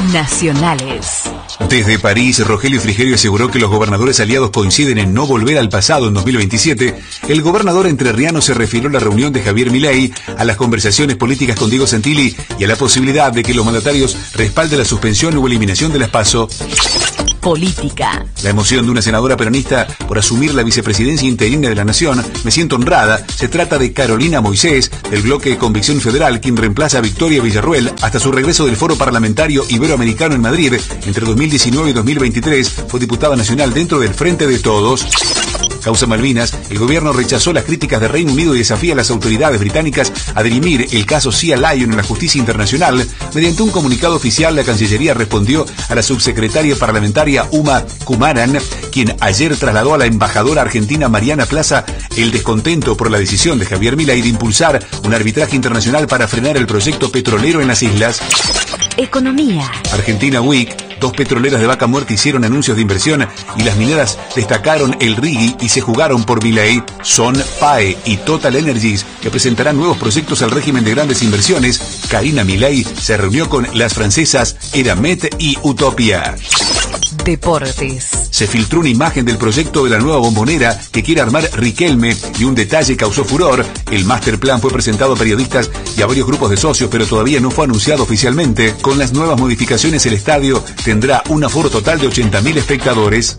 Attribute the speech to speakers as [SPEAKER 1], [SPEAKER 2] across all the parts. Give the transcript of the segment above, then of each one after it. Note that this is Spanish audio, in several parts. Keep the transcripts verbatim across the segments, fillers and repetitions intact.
[SPEAKER 1] Nacionales.
[SPEAKER 2] Desde París, Rogelio Frigerio aseguró que los gobernadores aliados coinciden en no volver al pasado en dos mil veintisiete. El gobernador entrerriano se refirió a la reunión de Javier Milei, a las conversaciones políticas con Diego Santilli y a la posibilidad de que los mandatarios respalden la suspensión o eliminación de las PASO.
[SPEAKER 1] Política.
[SPEAKER 2] La emoción de una senadora peronista por asumir la vicepresidencia interina de la Nación me siento honrada. Se trata de Carolina Moisés, del bloque de Convicción Federal, quien reemplaza a Victoria Villarruel hasta su regreso del Foro Parlamentario Iberoamericano en Madrid. Entre dos mil diecinueve y dos mil veintitrés fue diputada nacional dentro del Frente de Todos. Causa Malvinas, el gobierno rechazó las críticas de Reino Unido y desafía a las autoridades británicas a dirimir el caso Sea Lion en la justicia internacional. Mediante un comunicado oficial, la Cancillería respondió a la subsecretaria parlamentaria Uma Kumaran, quien ayer trasladó a la embajadora argentina Mariana Plaza el descontento por la decisión de Javier Milei de impulsar un arbitraje internacional para frenar el proyecto petrolero en las islas.
[SPEAKER 1] Economía.
[SPEAKER 2] Argentina Week. Dos petroleras de Vaca Muerta hicieron anuncios de inversión y las mineras destacaron el Rigui y se jugaron por Milei. Son P A E y Total Energies, que presentarán nuevos proyectos al régimen de grandes inversiones. Karina Milei se reunió con las francesas Eramet y Utopia.
[SPEAKER 1] Deportes.
[SPEAKER 2] Se filtró una imagen del proyecto de la nueva bombonera que quiere armar Riquelme y un detalle causó furor. El master plan fue presentado a periodistas y a varios grupos de socios, pero todavía no fue anunciado oficialmente. Con las nuevas modificaciones, el estadio tendrá un aforo total de ochenta mil espectadores.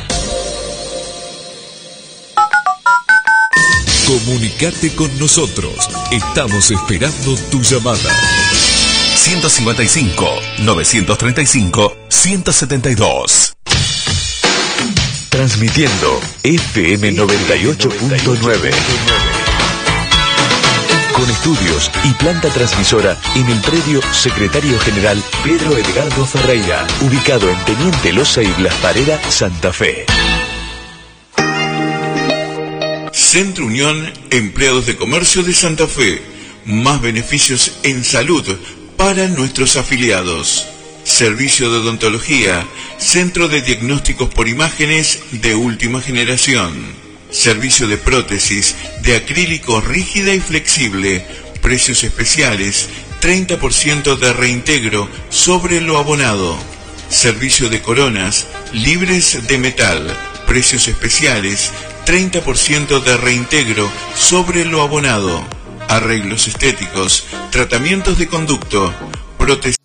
[SPEAKER 3] Comunicate con nosotros. Estamos esperando tu llamada.
[SPEAKER 4] ciento cincuenta y cinco, novecientos treinta y cinco, ciento setenta y dos.
[SPEAKER 3] Transmitiendo F M noventa y ocho punto nueve. Con estudios y planta transmisora en el predio Secretario General Pedro Edgardo Ferreira, ubicado en Teniente Loza y Blas Parera, Santa Fe.
[SPEAKER 5] Centro Unión Empleados de Comercio de Santa Fe. Más beneficios en salud para nuestros afiliados. Servicio de odontología, centro de diagnósticos por imágenes de última generación. Servicio de prótesis de acrílico rígida y flexible. Precios especiales, treinta por ciento de reintegro sobre lo abonado. Servicio de coronas libres de metal. Precios especiales, treinta por ciento de reintegro sobre lo abonado. Arreglos estéticos, tratamientos de conducto, prótesis